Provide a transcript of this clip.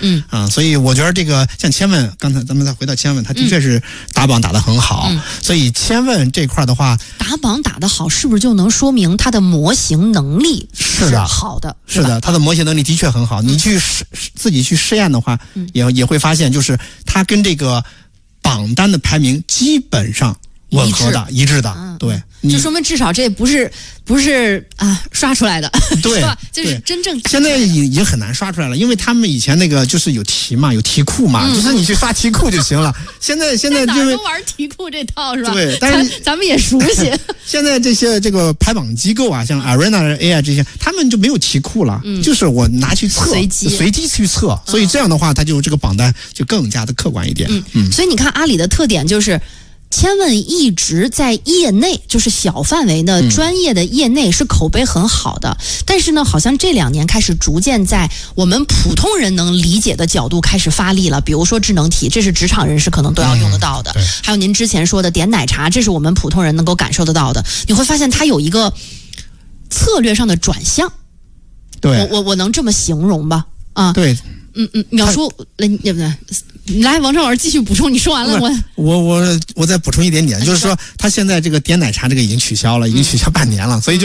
所以我觉得这个像千问，刚才咱们再回到千问，他的确是打榜打得很好，所以千问这块的话， 打榜打得好，是不是就能说明它的模型能力是好的？ 是的，它的模型能力的确很好。你去自己去试验的话，也会发现，就是它跟这个榜单的排名基本上吻合的、一致的，对。 就说明至少这不是刷出来的， 对， 是吧？就是真正现在已经很难刷出来了，因为他们以前那个就是有题嘛，有题库嘛，就是你去刷题库就行了。现在哪儿都玩题库这套是吧？ 对，但是咱们也熟悉。 现在这个排榜机构啊，像 Arena AI 这些，他们就没有题库了，就是我拿去测，随机去测，所以这样的话，它就这个榜单就更加的客观一点。 所以你看阿里的特点就是。千问一直在业内，就是小范围的专业的业内是口碑很好的，但是呢，好像这2年开始逐渐在我们普通人能理解的角度开始发力了。比如说智能题，这是职场人士可能都要用得到的；还有您之前说的点奶茶，这是我们普通人能够感受得到的。你会发现它有一个策略上的转向。 对， 我能这么形容吧？啊， 对。 淼叔，来，王超老师继续补充。你说完了， 我再补充一点点，就是说，他现在这个点奶茶这个已经取消了，已经取消半年了，所以就。